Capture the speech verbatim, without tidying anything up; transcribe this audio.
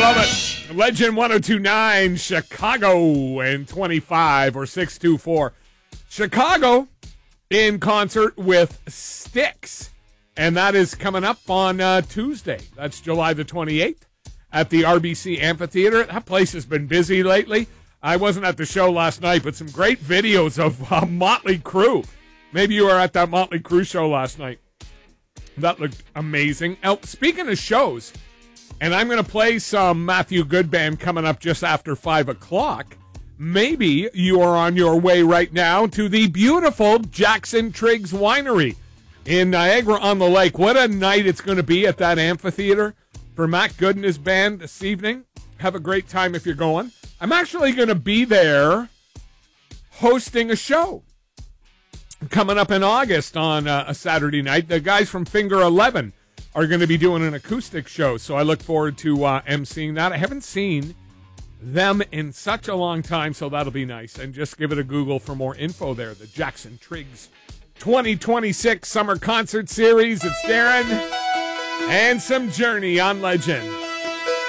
love it. Legend one oh two point nine, Chicago in twenty-five or six two four. Chicago in concert with Styx. And that is coming up on uh, Tuesday. That's July the twenty-eighth at the R B C Amphitheater. That place has been busy lately. I wasn't at the show last night, but some great videos of uh, Motley Crue. Maybe you were at that Motley Crue show last night. That looked amazing. Now, speaking of shows, and I'm going to play some Matthew Good Band coming up just after five o'clock. Maybe you are on your way right now to the beautiful Jackson Triggs Winery in Niagara-on-the-Lake. What a night it's going to be at that amphitheater for Matt Good and his band this evening. Have a great time if you're going. I'm actually going to be there hosting a show coming up in August on uh, a Saturday night. The guys from Finger eleven are going to be doing an acoustic show, so I look forward to uh, emceeing that. I haven't seen them in such a long time, so that'll be nice. And just give it a Google for more info there. The Jackson Triggs twenty twenty-six Summer Concert Series. It's Darren and some Journey on Legend.